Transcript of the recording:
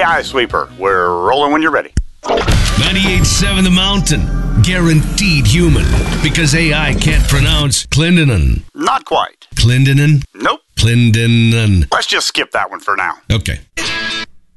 AI Sweeper. We're rolling when you're ready. 98.7 The Mountain. Guaranteed human. Because AI can't pronounce Clendenin. Not quite. Clendenin? Nope. Clendenin. Let's just skip that one for now. Okay.